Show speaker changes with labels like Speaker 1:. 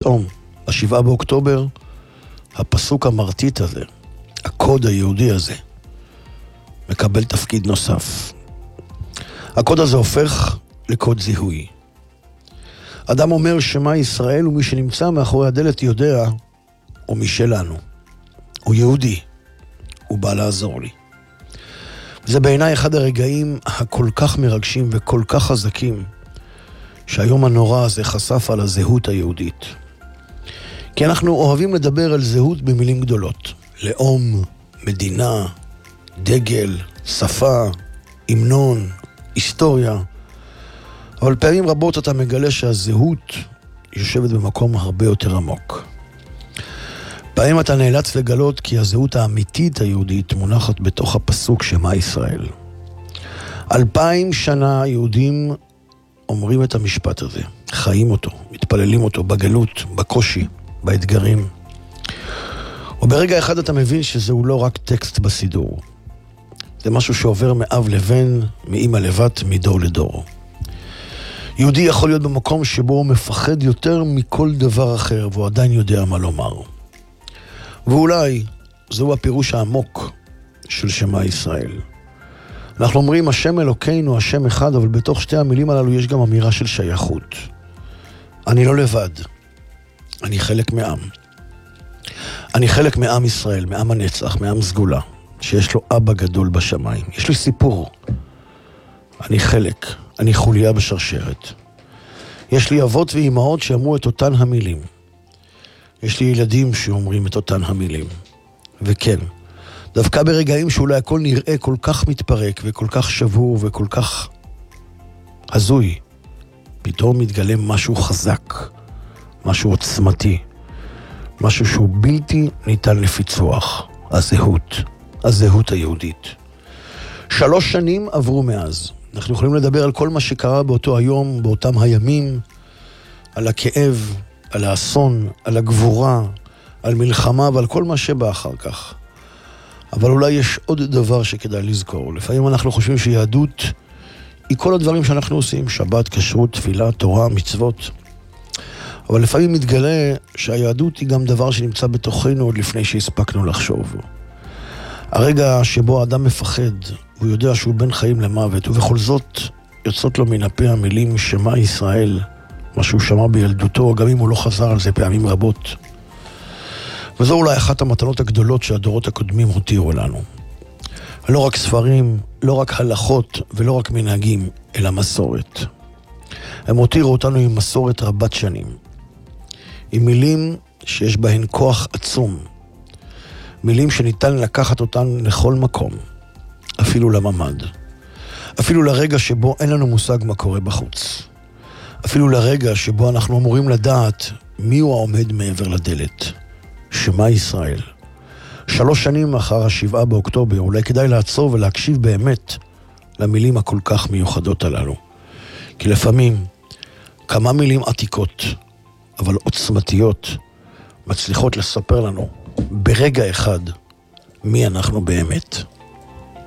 Speaker 1: פתאום, ה7 באוקטובר, הפסוק המרטיט הזה, הקוד היהודי הזה, מקבל תפקיד נוסף. הקוד הזה הופך לקוד זיהוי. אדם אומר שמה ישראל, ומי שנמצא מאחורי הדלת יודע, הוא משלנו. הוא יהודי. הוא בא לעזור לי. זה בעיניי אחד הרגעים הכל כך מרגשים וכל כך חזקים, שהיום הנורא הזה חשף על הזהות היהודית. כי אנחנו אוהבים לדבר על זהות במילים גדולות. לאום, מדינה, דגל, שפה, המנון, היסטוריה. אבל פעמים רבות אתה מגלה שהזהות יושבת במקום הרבה יותר עמוק. פעמים אתה נאלץ לגלות כי הזהות האמיתית היהודית מונחת בתוך הפסוק שמה ישראל. 2000 שנה יהודים אומרים את המשפט הזה, חיים אותו, מתפללים אותו בגלות, בקושי, באתגרים. וברגע אחד אתה מבין שזהו לא רק טקסט בסידור. זה משהו שעובר מאב לבן, מאמא לבת, מדור לדור. יהודי יכול להיות במקום שבו הוא מפחד יותר מכל דבר אחר, והוא עדיין יודע מה לומר. ואולי זהו הפירוש העמוק של שמה ישראל. אנחנו אומרים השם אלוקינו, השם אחד, אבל בתוך שתי המילים הללו יש גם אמירה של שייכות. אני לא לבד, אני חלק מעם. אני חלק מעם ישראל, מעם הנצח, מעם סגולה, שיש לו אבא גדול בשמיים. יש לי סיפור. אני חלק, אני חוליה בשרשרת. יש לי אבות ואימהות שאמרו את אותן המילים. יש לי ילדים שאומרים את אותן המילים. וכן, דווקא ברגעים שאולי הכל נראה כל כך מתפרק וכל כך שבור וכל כך הזוי, פתאום מתגלה משהו חזק, משהו עוצמתי, משהו שהוא בלתי ניתן לפיצוח, הזהות היהודית. 3 שנים עברו מאז. אנחנו יכולים לדבר על כל מה שקרה באותו היום, באותם הימים, על הכאב, על האסון, על הגבורה, על מלחמה ועל כל מה שבא אחר כך. אבל אולי יש עוד דבר שכדאי לזכור. לפעמים אנחנו חושבים שיהדות היא כל הדברים שאנחנו עושים, שבת, כשרות, תפילה, תורה, מצוות. אבל לפעמים מתגלה שהיהדות היא גם דבר שנמצא בתוכנו עוד לפני שהספקנו לחשוב. הרגע שבו האדם מפחד, הוא יודע שהוא בין חיים למוות, ובכל זאת יוצאות לו מן הפה המילים שמה ישראל, מה שהוא שמע בילדותו, גם אם הוא לא חזר על זה פעמים רבות. וזו אולי אחת המתנות הגדולות שהדורות הקודמים הותירו לנו. לא רק ספרים, לא רק הלכות ולא רק מנהגים, אלא מסורת. הם הותירו אותנו עם מסורת רבת שנים. עם מילים שיש בהן כוח עצום. מילים שניתן לקחת אותן לכל מקום. אפילו לממד. אפילו לרגע שבו אין לנו מושג מה קורה בחוץ. אפילו לרגע שבו אנחנו אמורים לדעת מי הוא העומד מעבר לדלת. שמה ישראל. 3 שנים אחר 7 באוקטובר, אולי כדאי לעצור ולהקשיב באמת למילים הכל כך מיוחדות הללו. כי לפעמים כמה מילים עתיקות, אבל עוצמתיות, מצליחות לספר לנו ברגע אחד מי אנחנו באמת.